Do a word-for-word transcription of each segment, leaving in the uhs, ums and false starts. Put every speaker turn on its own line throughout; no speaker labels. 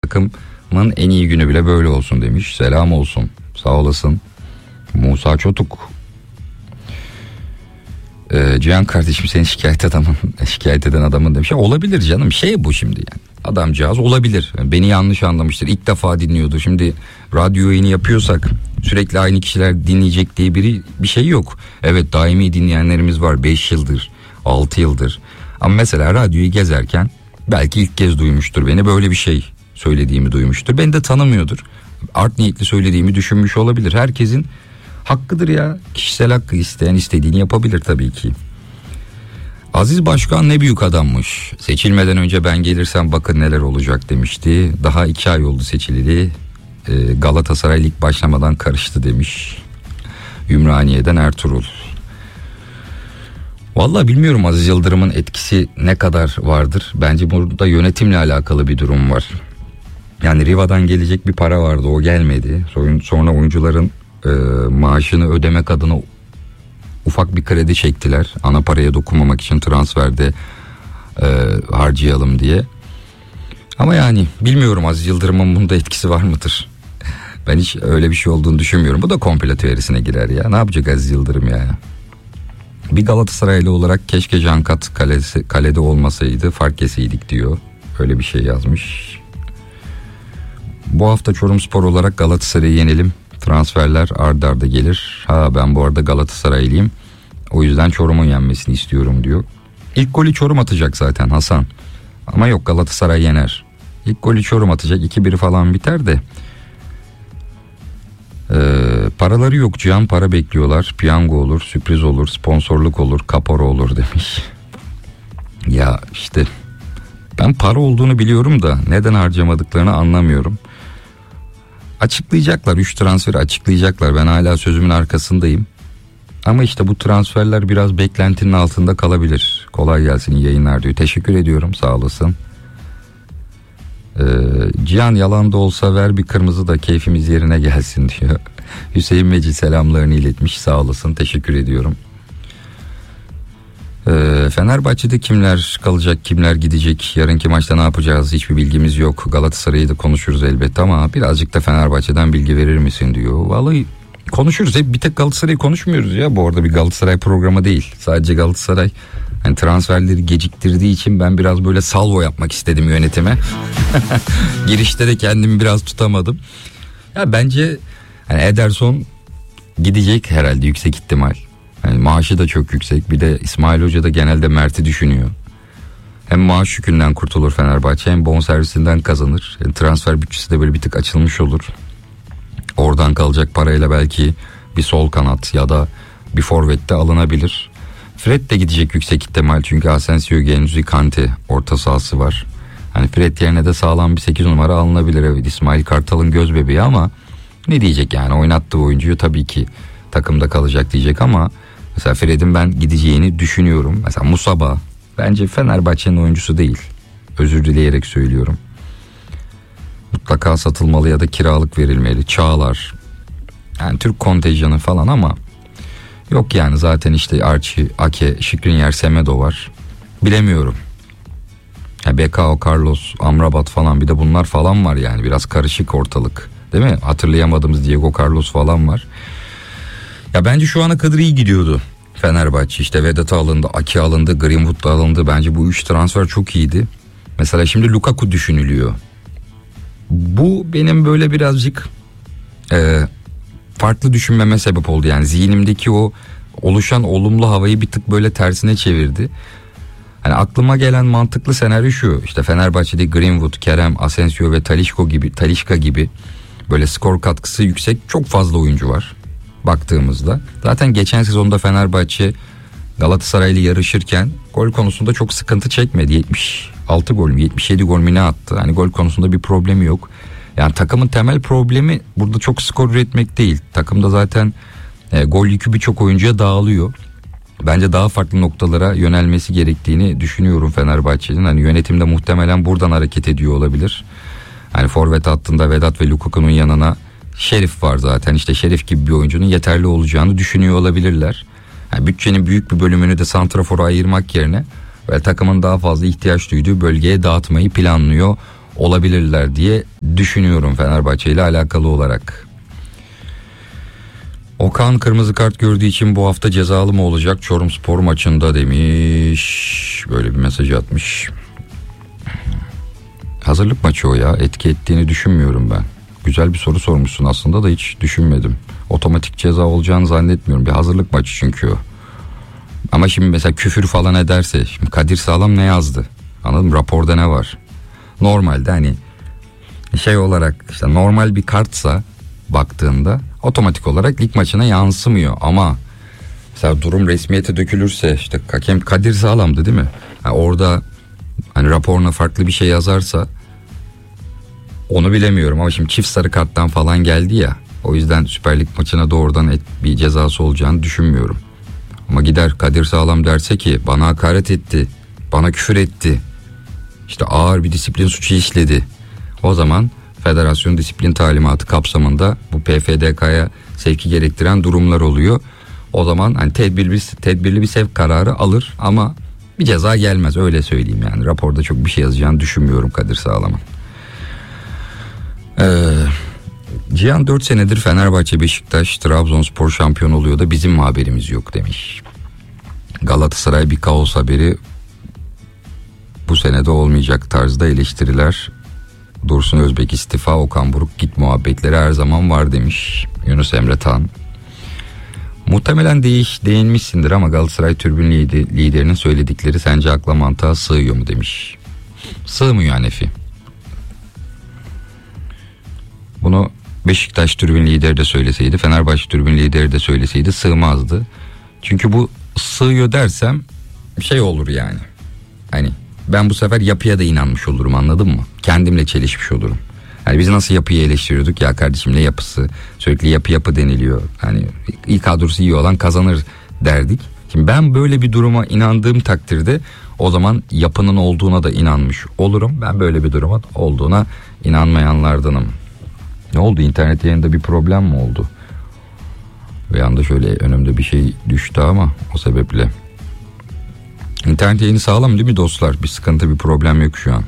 takımın en iyi günü bile böyle olsun demiş. Selam olsun. Sağ olasın. Musa Çotuk. Ee, Cihan kardeşim seni şikayet adamın, şikayet eden adamın demiş. Ya olabilir canım, şey bu şimdi yani. Adamcağız olabilir. Yani beni yanlış anlamıştır. İlk defa dinliyordu. Şimdi radyo yayını yapıyorsak sürekli aynı kişiler dinleyecek diye biri bir şey yok. Evet, daimi dinleyenlerimiz var. beş yıldır, altı yıldır. Ama mesela radyoyu gezerken belki ilk kez duymuştur beni. Böyle bir şey söylediğimi duymuştur. Beni de tanımıyordur. Art niyetli söylediğimi düşünmüş olabilir. Herkesin hakkıdır ya. Kişisel hakkı, isteyen istediğini yapabilir tabii ki. Aziz Başkan ne büyük adammış. Seçilmeden önce ben gelirsem bakın neler olacak demişti. Daha iki ay oldu seçileli. Ee, Galatasaray lig başlamadan karıştı demiş. Ümraniye'den Ertuğrul. Vallahi bilmiyorum Aziz Yıldırım'ın etkisi ne kadar vardır. Bence burada yönetimle alakalı bir durum var. Yani Riva'dan gelecek bir para vardı, o gelmedi. Sonra oyuncuların e, maaşını ödemek adına ufak bir kredi çektiler. Ana paraya dokunmamak için transferde e, harcayalım diye. Ama yani bilmiyorum Aziz Yıldırım'ın bunda etkisi var mıdır? Ben hiç öyle bir şey olduğunu düşünmüyorum. Bu da komplo teorisine girer ya. Ne yapacak Aziz Yıldırım ya? Bir Galatasaraylı olarak keşke Cankat kalesi, kalede olmasaydı, fark yeseydik diyor. Öyle bir şey yazmış. Bu hafta Çorumspor olarak Galatasaray'ı yenelim. Transferler ard arda gelir. Ha ben bu arada Galatasaraylıyım. O yüzden Çorum'un yenmesini istiyorum diyor. İlk golü Çorum atacak zaten Hasan. Ama yok, Galatasaray yener. İlk golü Çorum atacak. iki bir falan biter de. Ee, paraları yok Cihan, para bekliyorlar. Piyango olur, sürpriz olur, sponsorluk olur, kapora olur demiş. Ya işte ben para olduğunu biliyorum da neden harcamadıklarını anlamıyorum. Açıklayacaklar, üç transferi açıklayacaklar. Ben hala sözümün arkasındayım. Ama işte bu transferler biraz beklentinin altında kalabilir. Kolay gelsin, iyi yayınlar diyor. Teşekkür ediyorum, sağ olasın. Ee, Cihan yalan da olsa ver bir kırmızı da keyfimiz yerine gelsin diyor. Hüseyin Mecid selamlarını iletmiş, sağ olasın, teşekkür ediyorum. Ee, Fenerbahçe'de kimler kalacak, kimler gidecek, yarınki maçta ne yapacağız hiçbir bilgimiz yok. Galatasaray'ı da konuşuruz elbette ama birazcık da Fenerbahçe'den bilgi verir misin diyor. Vallahi konuşuruz, hep bir tek Galatasaray'ı konuşmuyoruz ya. Bu arada bir Galatasaray programı değil, sadece Galatasaray. Yani transferleri geciktirdiği için ben biraz böyle salvo yapmak istedim yönetime. Girişte de kendimi biraz tutamadım. Ya bence yani Ederson gidecek herhalde, yüksek ihtimal. Yani maaşı da çok yüksek. Bir de İsmail Hoca da genelde Mert'i düşünüyor. Hem maaş yükünden kurtulur Fenerbahçe, hem bonservisinden kazanır. Yani transfer bütçesi de böyle bir tık açılmış olur. Oradan kalacak parayla belki bir sol kanat ya da bir forvet de alınabilir. Fred de gidecek yüksek ihtimal, çünkü Asensio, Genduzi, Kante orta sahası var. Hani Fred yerine de sağlam bir sekiz numara alınabilir. Evet, İsmail Kartal'ın göz bebeği ama ne diyecek yani, oynattığı oyuncuyu tabii ki takımda kalacak diyecek ama mesela Fred'in ben gideceğini düşünüyorum. Mesela Musaba bence Fenerbahçe'nin oyuncusu değil. Özür dileyerek söylüyorum. Mutlaka satılmalı ya da kiralık verilmeli. Çağlar, yani Türk kontenjanı falan ama yok yani, zaten işte Archie, Ake, Skriniar, Semedo var. Bilemiyorum. Ya Bekao, Carlos, Amrabat falan, bir de bunlar falan var yani, biraz karışık ortalık. Değil mi? Hatırlayamadığımız Diego Carlos falan var. Ya bence şu ana kadar iyi gidiyordu Fenerbahçe. İşte Vedat alındı, Ake alındı, Greenwood da alındı. Bence bu üç transfer çok iyiydi. Mesela şimdi Lukaku düşünülüyor. Bu benim böyle birazcık e, farklı düşünmeme sebep oldu. Yani zihnimdeki o oluşan olumlu havayı bir tık böyle tersine çevirdi. Hani aklıma gelen mantıklı senaryo şu: İşte Fenerbahçe'de Greenwood, Kerem, Asensio ve Talisca gibi, Talisca gibi böyle skor katkısı yüksek çok fazla oyuncu var baktığımızda. Zaten geçen sezonda Fenerbahçe Galatasaray'la yarışırken gol konusunda çok sıkıntı çekmedi. yetmiş altı gol mü yetmiş yedi gol mü ne attı? Hani gol konusunda bir problemi yok. Yani takımın temel problemi burada çok skor üretmek değil. Takımda zaten e, gol yükü birçok oyuncuya dağılıyor. Bence daha farklı noktalara yönelmesi gerektiğini düşünüyorum Fenerbahçe'nin. Hani yönetimde muhtemelen buradan hareket ediyor olabilir. Hani forvet hattında Vedat ve Lukaku'nun yanına Şerif var zaten. İşte Şerif gibi bir oyuncunun yeterli olacağını düşünüyor olabilirler. Yani bütçenin büyük bir bölümünü de santrafora ayırmak yerine ve takımın daha fazla ihtiyaç duyduğu bölgeye dağıtmayı planlıyor olabilirler diye düşünüyorum Fenerbahçe ile alakalı olarak. Okan kırmızı kart gördüğü için bu hafta cezalı mı olacak Çorumspor maçında demiş. Böyle bir mesaj atmış. Hazırlık maçı o ya, etki ettiğini düşünmüyorum ben. Güzel bir soru sormuşsun aslında da hiç düşünmedim. Otomatik ceza olacağını zannetmiyorum. Bir hazırlık maçı çünkü o. Ama şimdi mesela küfür falan ederse, şimdi Kadir Sağlam ne yazdı? Anladın mı? Raporda ne var? Normalde hani şey olarak işte normal bir kartsa baktığında otomatik olarak lig maçına yansımıyor. Ama mesela durum resmiyete dökülürse, işte hakem Kadir Sağlam'dı değil mi? Yani orada hani raporuna farklı bir şey yazarsa onu bilemiyorum. Ama şimdi çift sarı karttan falan geldi ya, o yüzden Süper Lig maçına doğrudan et, bir cezası olacağını düşünmüyorum. Ama gider Kadir Sağlam derse ki bana hakaret etti, bana küfür etti, işte ağır bir disiplin suçu işledi, o zaman federasyon disiplin talimatı kapsamında bu P F D K'ya sevki gerektiren durumlar oluyor. O zaman hani tedbirli, tedbirli bir sevk kararı alır ama bir ceza gelmez, öyle söyleyeyim yani. Raporda çok bir şey yazacağını düşünmüyorum Kadir Sağlam'ın. Ee, Cihan dört senedir Fenerbahçe, Beşiktaş, Trabzonspor şampiyon oluyor da bizim mi haberimiz yok demiş. Galatasaray bir kaos haberi, bu senede olmayacak tarzda eleştiriler. Dursun Özbek istifa, Okan Buruk git muhabbetleri her zaman var demiş Yunus Emre Tan. Muhtemelen değiş, değinmişsindir ama Galatasaray tribün liderinin söyledikleri sence akla mantığa sığıyor mu demiş. Sığmıyor Hanefi. Bunu Beşiktaş tribün lideri de söyleseydi, Fenerbahçe tribün lideri de söyleseydi sığmazdı. Çünkü bu sığıyor dersem şey olur yani. Hani ben bu sefer yapıya da inanmış olurum, anladın mı? Kendimle çelişmiş olurum. Yani biz nasıl yapıyı eleştiriyorduk ya kardeşim, ne yapısı? Sürekli yapı yapı deniliyor. Hani ilk kadrosu iyi olan kazanır derdik. Şimdi ben böyle bir duruma inandığım takdirde o zaman yapının olduğuna da inanmış olurum. Ben böyle bir durumun olduğuna inanmayanlardanım. Ne oldu? İnternet yayında bir problem mi oldu? Bir anda şöyle önümde bir şey düştü ama o sebeple. İnternet yayını sağlam değil mi dostlar? Bir sıkıntı, bir problem yok şu an.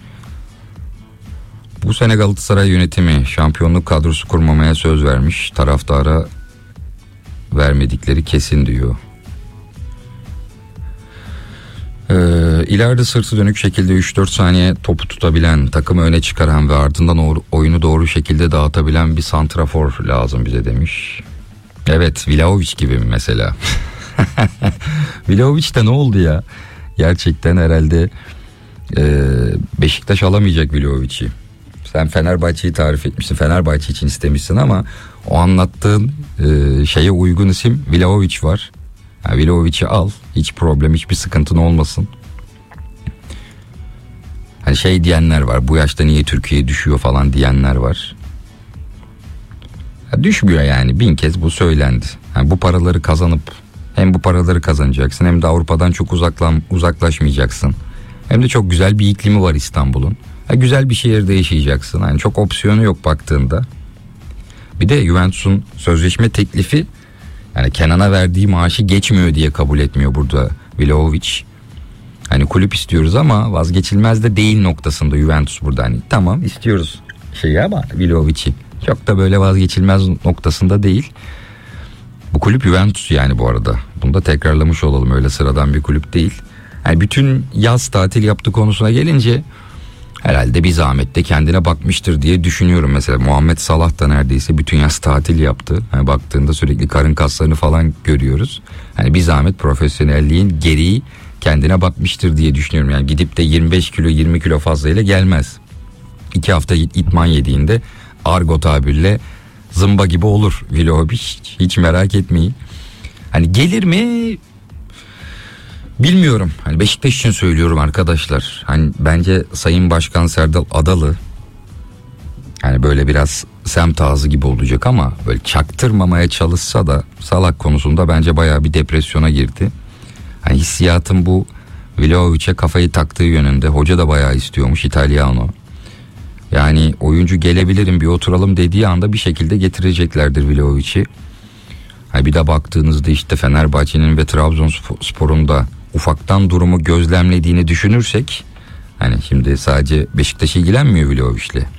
Bu sene Galatasaray yönetimi şampiyonluk kadrosu kurmamaya söz vermiş. Taraftara vermedikleri kesin diyor. Ee, ileride sırtı dönük şekilde üç dört saniye topu tutabilen, takımı öne çıkaran ve ardından oyunu doğru şekilde dağıtabilen bir santrafor lazım bize demiş. Evet, Vlahovic gibi mi mesela? Vlahovic'te ne oldu ya? Gerçekten herhalde e, Beşiktaş alamayacak Vlahovic'i. Sen Fenerbahçe'yi tarif etmişsin, Fenerbahçe için istemişsin ama o anlattığın e, şeye uygun isim Vlahovic var. Yani Vlahovic'i al, hiç problem, hiçbir sıkıntın olmasın. Hani şey diyenler var, bu yaşta niye Türkiye düşüyor falan diyenler var. Ya düşmüyor yani, bin kez bu söylendi. Yani bu paraları kazanıp hem bu paraları kazanacaksın hem de Avrupa'dan çok uzaklan, uzaklaşmayacaksın. Hem de çok güzel bir iklimi var İstanbul'un. Ya güzel bir şehirde yaşayacaksın. Yani çok opsiyonu yok baktığında. Bir de Juventus'un sözleşme teklifi yani Kenan'a verdiği maaşı geçmiyor diye kabul etmiyor burada Vlahovic. Hani kulüp istiyoruz ama vazgeçilmez de değil noktasında Juventus burada. Hani tamam istiyoruz şeyi ama Vlahovic'i çok da böyle vazgeçilmez noktasında değil. Bu kulüp Juventus yani bu arada. Bunu da tekrarlamış olalım, öyle sıradan bir kulüp değil. Yani bütün yaz tatil yaptığı konusuna gelince herhalde bir zahmet de kendine bakmıştır diye düşünüyorum. Mesela Muhammed Salah da neredeyse bütün yaz tatil yaptı. Yani baktığında sürekli karın kaslarını falan görüyoruz. Yani bir zahmet profesyonelliğin gereği kendine bakmıştır diye düşünüyorum. Yani gidip de yirmi beş kilo yirmi kilo fazlayla gelmez. İki hafta itman yediğinde argo tabirle zımba gibi olur Vlahovic, hiç merak etmeyin. Hani gelir mi bilmiyorum. Hani Beşiktaş için söylüyorum arkadaşlar. Hani bence Sayın Başkan Serdal Adalı hani böyle biraz semt ağzı gibi olacak ama böyle çaktırmamaya çalışsa da Salah konusunda bence bayağı bir depresyona girdi. Hani hissiyatım bu Vlahovic'e kafayı taktığı yönünde. Hoca da bayağı istiyormuş, Italiano. Yani oyuncu gelebilirim bir oturalım dediği anda bir şekilde getireceklerdir Vlahovic'i. Yani bir de baktığınızda işte Fenerbahçe'nin ve Trabzonspor'un da ufaktan durumu gözlemlediğini düşünürsek Hani şimdi sadece Beşiktaş ilgilenmiyor Vlahovic'le.